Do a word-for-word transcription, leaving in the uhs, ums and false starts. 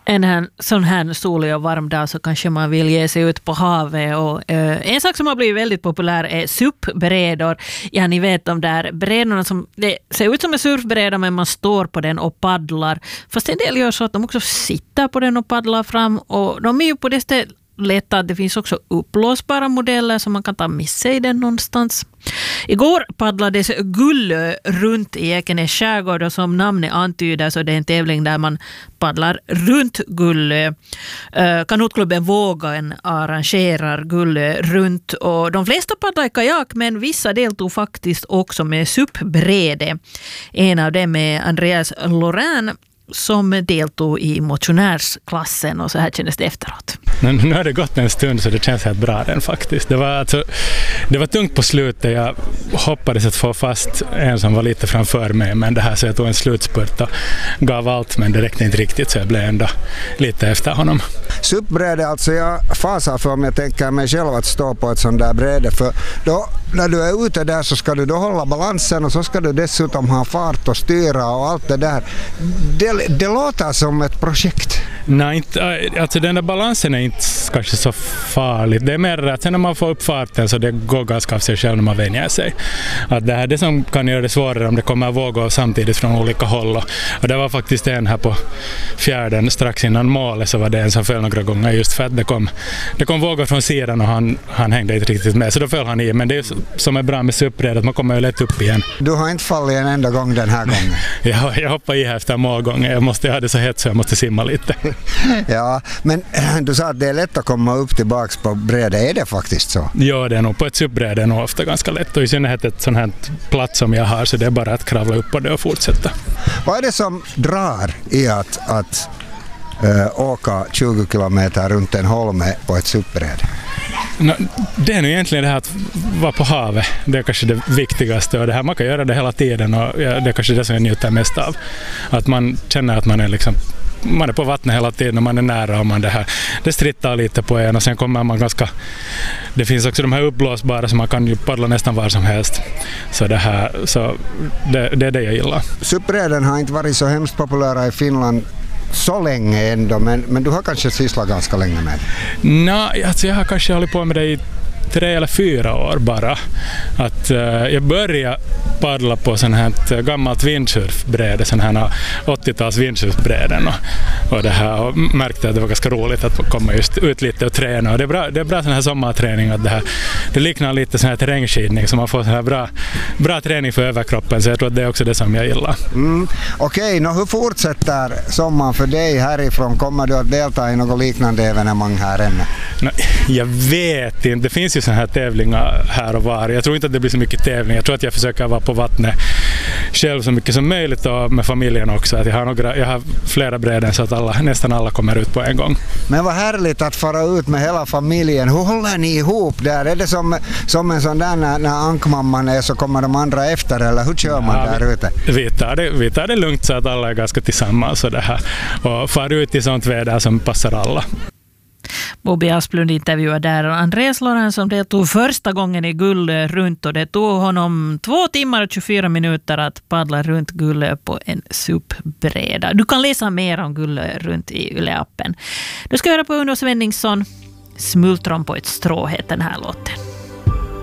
En här, sån här solig och varm dag så kanske man vill ge sig ut på havet. Och, eh, en sak som har blivit väldigt populär är SUP-brädor. Ja, ni vet de där brädorna som det ser ut som en surfbräda men man står på den och paddlar. Fast en del gör så att de också sitter på den och paddlar fram. Och de är ju på det stället lätta att det finns också upplåsbara modeller som man kan ta med sig den någonstans. Igår paddlades Gullö runt i Ekenäs skärgård och som namnet antyder så det är en tävling där man paddlar runt Gullö. Kanotklubben Vågen arrangerar Gullö runt och de flesta paddlar i kajak men vissa deltog faktiskt också med SUP-bräde. En av dem är Andreas Lorén som deltog i motionärsklassen och så här kändes det efteråt. Men nu har det gått en stund så det känns helt bra den faktiskt. Det var, alltså, det var tungt på slutet. Jag hoppades att få fast en som var lite framför mig men det här så jag tog en slutspurt och gav allt men det räckte inte riktigt så jag blev ändå lite efter honom. SUP-bräde, alltså jag fasar för om jag tänker mig själv att stå på ett sånt där bräde för då när du är ute där så ska du då hålla balansen och så ska du dessutom ha fart och styra och allt det där. Det, det låter som ett projekt. Nej, inte, alltså den där balansen är inte kanske så farligt. Det är mer att sen när man får upp farten så det går ganska av sig själv när man vänjer sig. Att det här är det som kan göra det svårare om det kommer vågor samtidigt från olika håll. Och det var faktiskt en här på fjärden strax innan målet så var det en som föll några gånger just för att det kom, det kom vågor från sidan och han, han hängde inte riktigt med så då föll han i. Men det är som är bra med SUP-bräde att man kommer ju lätt upp igen. Du har inte fallit en enda gång den här gången? jag, jag hoppar i här efter målgången. Jag måste ha det så hett så jag måste simma lite. Ja, men du sa att det är lätt att komma upp tillbaks på bräde. Är det faktiskt så? Ja, det är nog på ett SUP-bräde är nog ofta ganska lätt. Och i synnerhet ett sånt här plats som jag har så det är bara att kravla upp på det och fortsätta. Vad är det som drar i att, att äh, åka tjugo kilometer runt en holme på ett SUP-bräde? No, det är nu egentligen det här att vara på havet. Det är kanske det viktigaste och det här man kan göra det hela tiden och ja, det är kanske det som jag njuter mest av. Att man känner att man är liksom man är på vattnet hela tiden och man är nära och man det här det strittar lite på en och sen kommer man ganska det finns också de här uppblåsbara så man kan ju paddla nästan var som helst. Så det här så det, det är det jag gillar. SUP-bräden har inte varit så hemskt populära i Finland så länge ändå, men, men du har kanske sysslat ganska länge med det? Nej, alltså jag har kanske hållit på med det i tre eller fyra år bara. Att, uh, jag började paddla på sån här gammalt windsurfbräde, sån här åttio-tals windsurfbräden och, och det här och märkte att det var ganska roligt att komma just ut lite och träna och det är bra, det är bra sån här sommarträning att det här, det liknar lite sån här terrängskidning så man får sån här bra, bra träning för överkroppen så jag tror att det är också det som jag gillar. Mm. Okej, okay, hur fortsätter sommaren för dig härifrån? Kommer du att delta i något liknande evenemang här ännu? No, jag vet inte, det finns ju såna här tävlingar här och var. Jag tror inte att det blir så mycket tävling. Jag tror att jag försöker vara på vattnet själv så mycket som möjligt och med familjen också. Att jag, har några, jag har flera bräden så att alla, nästan alla kommer ut på en gång. Men vad härligt att fara ut med hela familjen. Hur håller ni ihop där? Är det som, som en sån där när, när ankmamman är så kommer de andra efter eller hur kör man ja, där vi, ute? Vi tar, det, vi tar det lugnt så att alla är ganska tillsammans och, det här. Och far ut i sånt väder som passar alla. Bobby Asplund intervjuade där Andreas Lorén som deltog första gången i Gullö runt och det tog honom två timmar och tjugofyra minuter att paddla runt Gullö på en SUP-bräda. Du kan läsa mer om Gullö runt i Yle-appen. Du ska höra på Uno Svenningsson, Smultron på ett strå heter den här låten.